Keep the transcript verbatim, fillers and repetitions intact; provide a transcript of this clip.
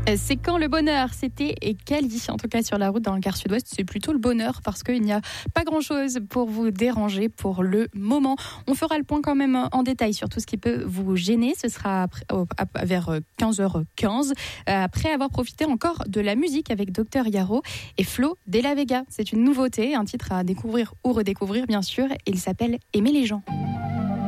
C'est quand le bonheur, c'était et Cali, en tout cas sur la route dans le quart sud-ouest, c'est plutôt le bonheur parce qu'il n'y a pas grand-chose pour vous déranger pour le moment. On fera le point quand même en détail sur tout ce qui peut vous gêner, ce sera après, vers quinze heures quinze, après avoir profité encore de la musique avec Docteur Yaro et Flo de la Vega. C'est une nouveauté, un titre à découvrir ou redécouvrir bien sûr, et il s'appelle Aimer les gens.